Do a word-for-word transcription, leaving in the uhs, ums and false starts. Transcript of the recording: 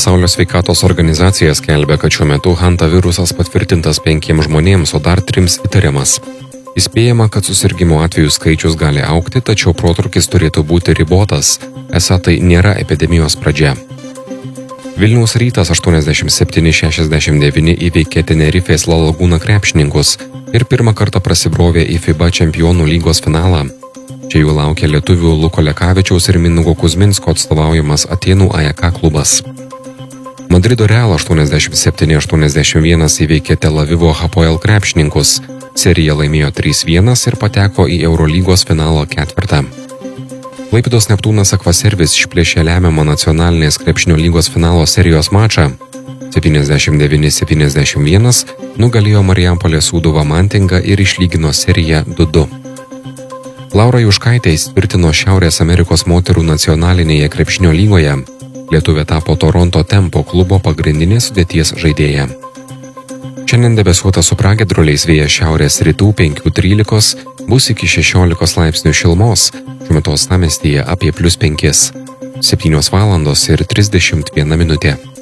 Pasaulio sveikatos organizacija skelbia, kad šiuo metu Hanta virusas patvirtintas penkiems žmonėms, o dar trims įtariamas. Įspėjama, kad susirgimo atvejų skaičius gali augti, tačiau protrūkis turėtų būti ribotas, esą tai nėra epidemijos pradžia. Vilniaus Rytas aštuoniasdešimt septyni šešiasdešimt devyni įveikė Tenerifės La Laguna krepšininkus ir pirmą kartą prasibrovė į FIBA čempionų lygos finalą. Čia jų laukia lietuvių Luko Lekavičiaus ir Mindaugo Kuzminsko atstovaujamas Atėnų A E K klubas. Madrido Real aštuoniasdešimt septyni aštuoniasdešimt vienas įveikė Tel Avivo Hapoel krepšininkus. Seriją laimėjo trys vienas ir pateko į Eurolygos finalo ketvertą. Klaipėdos Neptūnas Akvaservis išplėšė lemiamą nacionalinės krepšinio lygos finalo serijos mačą. septyniasdešimt devyni septyniasdešimt vienas nugalėjo Marijampolės Sūduva Mantingą ir išlygino seriją du du. Laura Juškaitė įsitvirtino Šiaurės Amerikos moterų nacionalinėje krepšinio lygoje. Lietuvė tapo Toronto Tempo klubo pagrindinės sudėties žaidėja. Šiandien debesuota su pragiedruliais, vėjas šiaurės rytų penki trylika, bus iki šešiolikos laipsnių šilumos, šiuo metu uostamiestyje apie plius penkis. septynios valandos ir trisdešimt viena minutė.